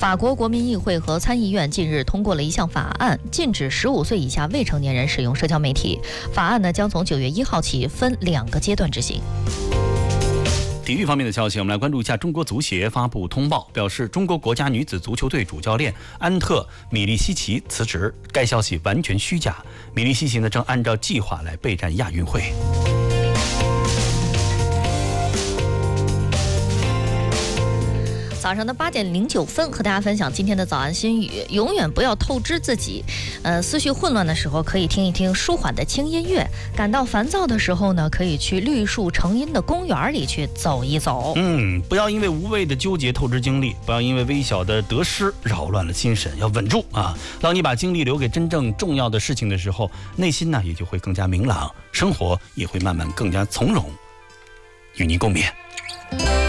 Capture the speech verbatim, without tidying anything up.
法国国民议会和参议院近日通过了一项法案，禁止十五岁以下未成年人使用社交媒体。法案呢将从九月一号起分两个阶段执行。 体育方面的消息，我们来关注一下中国足协发布通报，表示中国国家女子足球队主教练安特米利西奇辞职，该消息完全虚假。米利西奇呢正按照计划来备战亚运会。 早上的八点零九分，和大家分享今天的早安心语：永远不要透支自己。呃，思绪混乱的时候，可以听一听舒缓的轻音乐；感到烦躁的时候呢，可以去绿树成荫的公园里去走一走。 嗯，不要因为无谓的纠结透支精力，不要因为微小的得失扰乱了心神，要稳住啊！当你把精力留给真正重要的事情的时候，内心呢也就会更加明朗，生活也会慢慢更加从容。与您共勉。